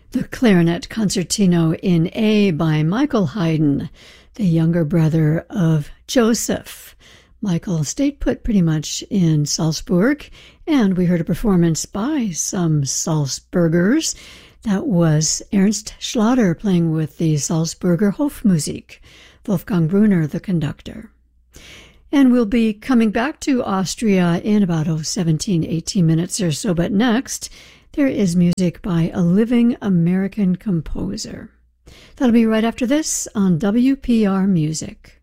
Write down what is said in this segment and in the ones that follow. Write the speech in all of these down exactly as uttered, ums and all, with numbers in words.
The Clarinet Concertino in A by Michael Haydn, the younger brother of Joseph. Michael stayed put pretty much in Salzburg, and we heard a performance by some Salzburgers. That was Ernst Schlatter playing with the Salzburger Hofmusik, Wolfgang Brunner, the conductor. And we'll be coming back to Austria in about oh, seventeen, eighteen minutes or so, but next there is music by a living American composer. That'll be right after this on W P R Music.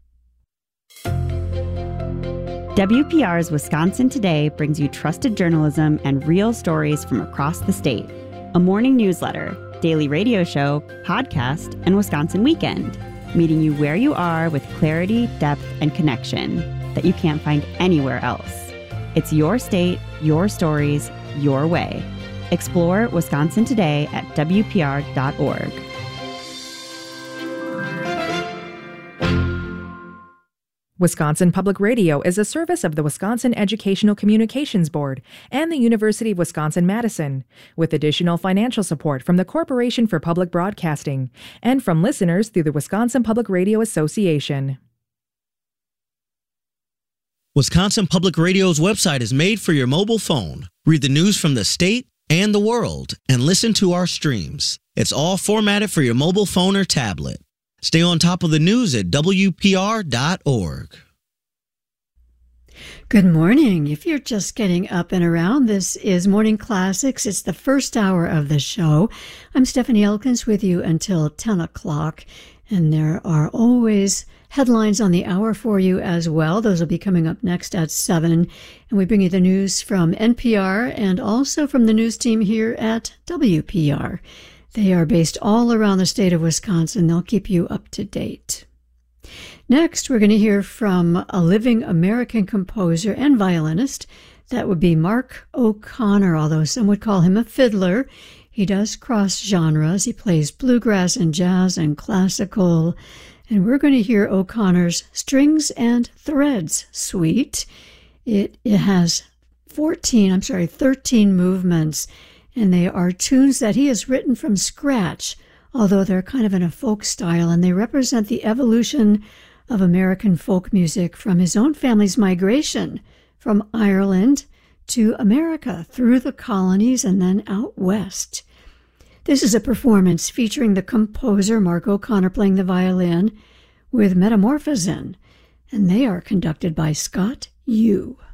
W P R's Wisconsin Today brings you trusted journalism and real stories from across the state. A morning newsletter, daily radio show, podcast, and Wisconsin Weekend, meeting you where you are with clarity, depth, and connection that you can't find anywhere else. It's your state, your stories, your way. Explore Wisconsin Today at W P R dot org. Wisconsin Public Radio is a service of the Wisconsin Educational Communications Board and the University of Wisconsin-Madison, with additional financial support from the Corporation for Public Broadcasting and from listeners through the Wisconsin Public Radio Association. Wisconsin Public Radio's website is made for your mobile phone. Read the news from the state and the world and listen to our streams. It's all formatted for your mobile phone or tablet. Stay on top of the news at W P R dot org. Good morning. If you're just getting up and around, this is Morning Classics. It's the first hour of the show. I'm Stephanie Elkins with you until ten o'clock, and there are always headlines on the hour for you as well. Those will be coming up next at seven, and we bring you the news from N P R and also from the news team here at W P R. They are based all around the state of Wisconsin. They'll keep you up to date. Next, we're going to hear from a living American composer and violinist. That would be Mark O'Connor, although some would call him a fiddler. He does cross genres. He plays bluegrass and jazz and classical. And we're going to hear O'Connor's Strings and Threads Suite. It, it has fourteen, I'm sorry, thirteen movements, and they are tunes that he has written from scratch, although they're kind of in a folk style, and they represent the evolution of American folk music from his own family's migration from Ireland to America through the colonies and then out west. This is a performance featuring the composer Mark O'Connor playing the violin with Metamorphosen, and they are conducted by Scott Yu.